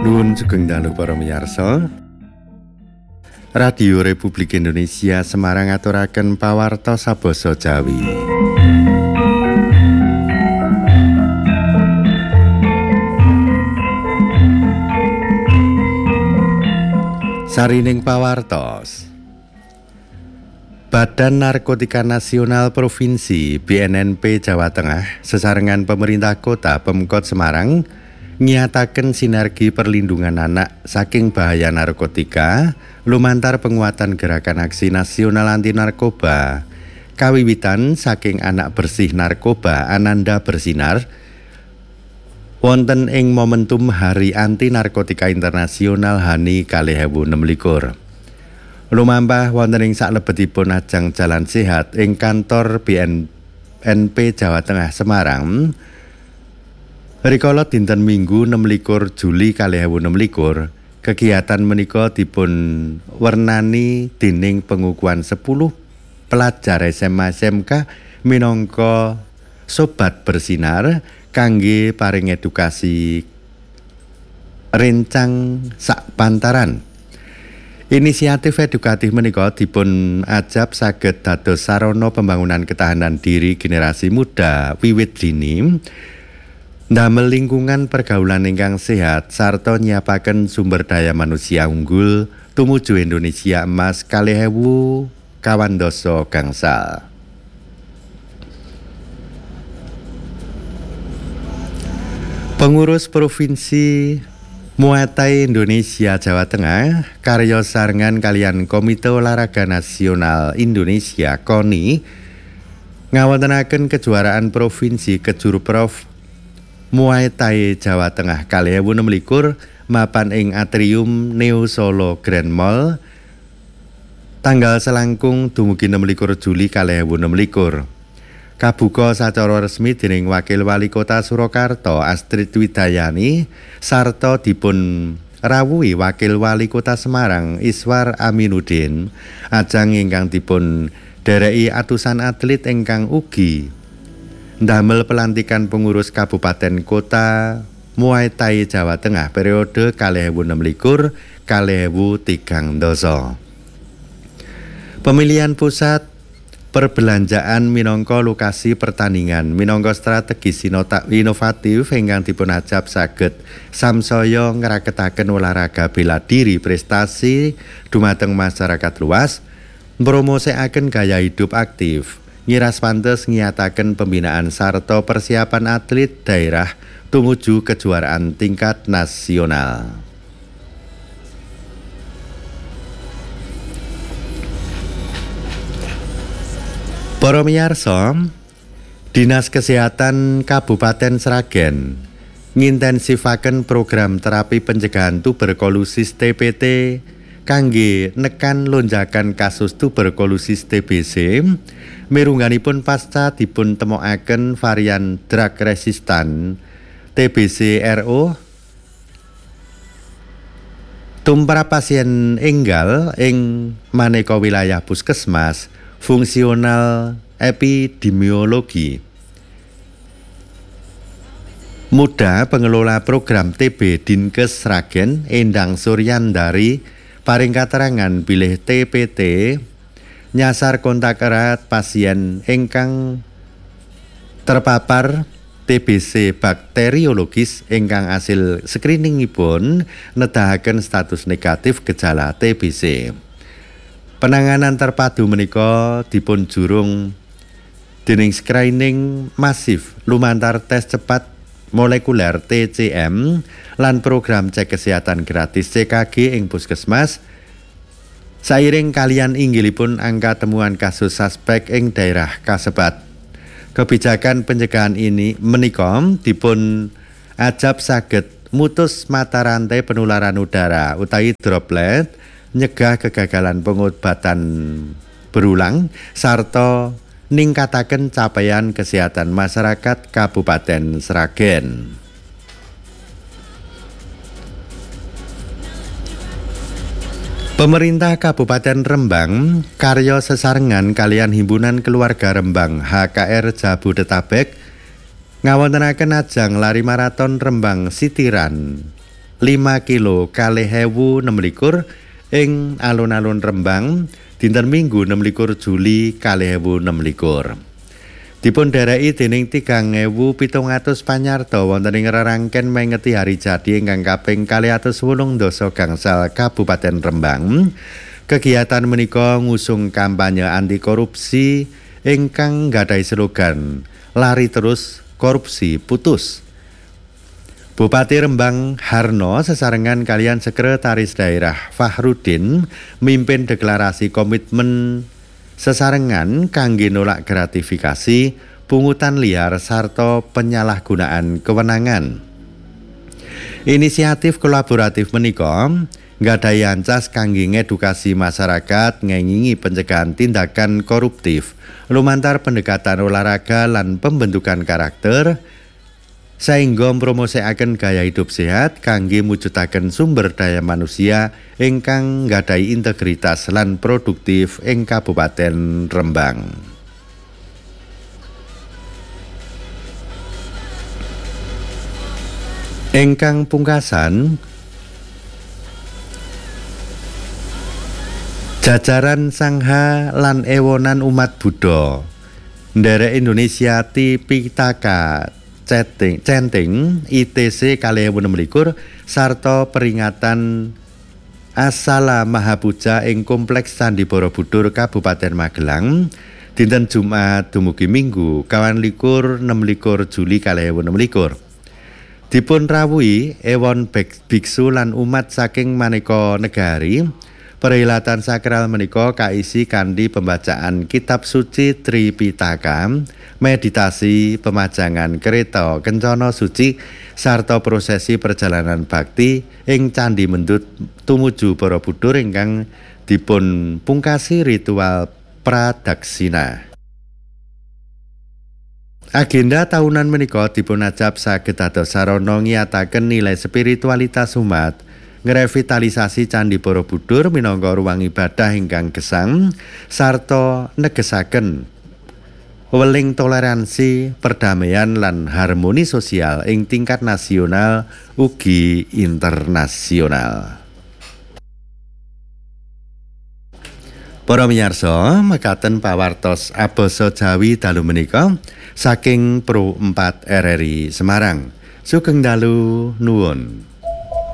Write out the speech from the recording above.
Nuwun sugeng dalu para miyarsa. Radio Republik Indonesia Semarang ngaturaken pawarta sabasa Jawi. Sarining pawartos. Badan Narkotika Nasional Provinsi BNNP Jawa Tengah sesarengan pemerintah kota Pemkot Semarang nyataken sinergi perlindungan anak saking bahaya narkotika lumantar penguatan gerakan aksi nasional anti narkoba kawiwitan saking anak bersih narkoba Ananda Bersinar wonten ing momentum Hari Anti Narkotika Internasional HANI 2026. Lumampah wonten ing salebetipun ajang Jalan Sehat ing kantor BNNP Jawa Tengah Semarang. Rikala dinten Minggu 26 Juli 2026, kegiatan menika dipun wernani dening pengukuhan 10 pelajar SMA SMK minangka Sobat Bersinar kangge paring edukasi rencang sak pantaran. Inisiatif edukatif menika dipun ajab saged dados sarana pembangunan ketahanan diri generasi muda wiwit dini. Ndamel lingkungan pergaulan ingkang sehat sarta nyiapaken sumber daya manusia unggul tumuju Indonesia Emas 2022 gangsal. Pengurus Provinsi Muay Thai Indonesia Jawa Tengah karya sarengan kalian Komite Olahraga Nasional Indonesia KONI ngawontenaken kejuaraan provinsi Kejurprov Muay Thai Jawa Tengah 2026 mapan ing Atrium Neo Solo Grand Mall tanggal selangkung dumugi 26 Juli 2026. Kabuka sacara resmi dening Wakil Wali Kota Surakarta Astrid Widayani sarta dipun rawuhi Wakil Wali Kota Semarang Iswar Aminuddin. Ajang ingkang dipun dereki atusan atlet ingkang ugi ndamel pelantikan pengurus Kabupaten Kota Muay Thai Jawa Tengah periode 2026-2030. Pemilihan pusat perbelanjaan minangka lokasi pertandingan minangka strategi inovatif ingkang dipun ajab saged samsaya ngraketaken olahraga bela diri prestasi dumateng masyarakat luas, mpromosekaken gaya hidup aktif. Nyiras pantes ngiyataken pembinaan sarta persiapan atlet daerah tumuju kejuaraan tingkat nasional. Para miyarsa, Dinas Kesehatan Kabupaten Sragen ngintensifaken program terapi pencegahan tuberkulosis TPT kangge nekan lonjakan kasus tuberkulosis TBC. Mirungganipun pasca dipun temokaken varian drug resistan TBC RO tumrap pasien enggal ing maneka wilayah puskesmas fungsional epidemiologi. Muda pengelola program TB Dinkes Sragen Endang Suryandari paring katerangan bilih TPT nyasar kontak erat pasien ingkang terpapar TBC bakteriologis ingkang hasil screeningipun nedahaken status negatif gejala TBC. Penanganan terpadu menika dipun jurung dening screening masif lumantar tes cepat molekuler TCM lan program cek kesehatan gratis CKG ing puskesmas. Sairing kalian inggilipun angka temuan kasus suspek ing daerah kasebat. Kebijakan pencegahan ini menika dipun ajab saged mutus mata rantai penularan udara utawi droplet, nyegah kegagalan pengobatan berulang sarta ningkataken capaian kesehatan masyarakat Kabupaten Sragen. Pemerintah Kabupaten Rembang karya sesarengan kalian Himpunan Keluarga Rembang HKR Jabodetabek ngawontenaken ajang lari maraton Rembang City Run 5 kilo kalih ewu 26 ing alun-alun Rembang dinten Minggu 26 Juli kalih ewu 26. Dipun dereki dening 3.700 panyarta wonten ing rerangken mengeti hari jadi ingkang kaping 208 dasa gangsal Kabupaten Rembang. Kegiatan menika ngusung kampanye anti korupsi ingkang nggadhahi slogan lari terus korupsi putus. Bupati Rembang Harno sesarengan kalian Sekretaris Daerah Fahrudin mimpin deklarasi komitmen sesarengan kangge nolak gratifikasi, pungutan liar sarta penyalahgunaan kewenangan. Inisiatif kolaboratif menika nggadhahi ancas kangge ngedukasi masyarakat ngengingi pencegahan tindakan koruptif lumantar pendekatan olahraga lan pembentukan karakter saengga mpromosekaken gaya hidup sehat kangge mujudaken sumber daya manusia ingkang nggadhahi integritas lan produktif ing Kabupaten Rembang. Ingkang pungkasan, jajaran Sangha lan ewonan umat Buddha nderek Indonesia Tipitaka Centing ITC kalih 2026 sarta peringatan Asala Mahapuja ing Kompleks Candi Borobudur Kabupaten Magelang dinten Jumat dumugi Minggu 26 Juli kalih 2026. Dipun rawuhi ewon biksu lan umat saking maneka negari. Perhelatan sakral menika kaisi kanthi pembacaan kitab suci Tripitaka, meditasi, pemajangan kereta kencana suci sarta prosesi perjalanan bakti ing Candi Mendut tumuju Borobudur ingkang dipun pungkasi ritual pradaksina. Agenda tahunan menika dipun ajab saged dados sarana ngiyataken nilai spiritualitas umat, ngrevitalisasi Candi Borobudur minangka ruang ibadah ingkang gesang sarta negesaken weling toleransi, perdamaian lan harmoni sosial ing tingkat nasional ugi internasional. Para miyarsa, mekaten pawartos abasa Jawi dalu menika saking Pro 4 RRI Semarang. Sugeng dalu nuwun.